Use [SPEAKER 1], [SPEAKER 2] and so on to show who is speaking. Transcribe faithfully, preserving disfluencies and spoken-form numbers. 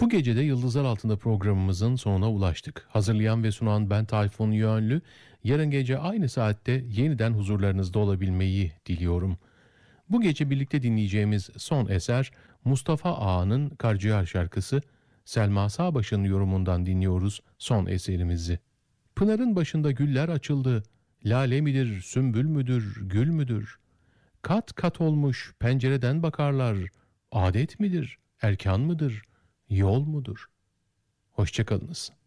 [SPEAKER 1] Bu gece de Yıldızlar Altında programımızın sonuna ulaştık. Hazırlayan ve sunan ben Tayfun Yönlü. Yarın gece aynı saatte yeniden huzurlarınızda olabilmeyi diliyorum. Bu gece birlikte dinleyeceğimiz son eser Mustafa Ağa'nın Karciğer şarkısı. Selma Sağbaşı'nın yorumundan dinliyoruz son eserimizi. Pınarın başında güller açıldı. Lale midir, sümbül müdür, gül müdür? Kat kat olmuş pencereden bakarlar. Adet midir, erkan mıdır, yol mudur? Hoşçakalınız.